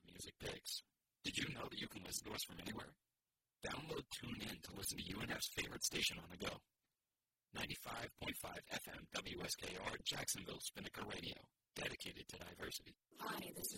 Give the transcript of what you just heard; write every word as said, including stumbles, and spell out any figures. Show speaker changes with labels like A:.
A: music picks. Did you know that you can listen to us from anywhere? Download TuneIn to listen to U N F's favorite station on the go. ninety-five point five F M W S K R Jacksonville Spinnaker Radio, dedicated to diversity.
B: Hi, this is